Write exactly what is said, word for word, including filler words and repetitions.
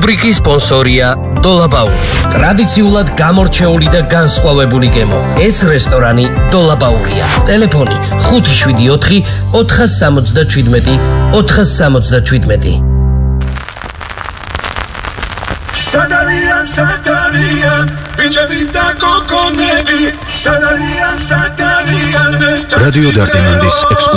რუბრიკის სპონსორია დოლაბაური. ტრადიციულად გამორჩეული და განსხვავებული გემო. ეს რესტორანი დოლაბაურია. ტელეფონი ხუთი შვიდი ოთხი ოთხას სამოცდაჩვიდმეტი ოთხას სამოცდაჩვიდმეტი. Sadarian, Sadarian, bichevita kokonebi, Sadarian, Sadarian. Radio Dardimantis